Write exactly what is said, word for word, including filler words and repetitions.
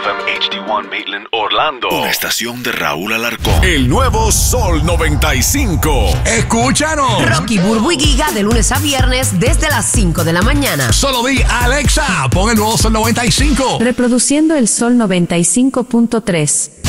M H D uno Maitland, Orlando. Una estación de Raúl Alarcón. El nuevo Sol noventa y cinco. Escúchanos. Rocky, Burbu y Giga de lunes a viernes desde las cinco de la mañana. Solo di Alexa, pon el nuevo Sol noventa y cinco. Reproduciendo el Sol noventa y cinco punto tres.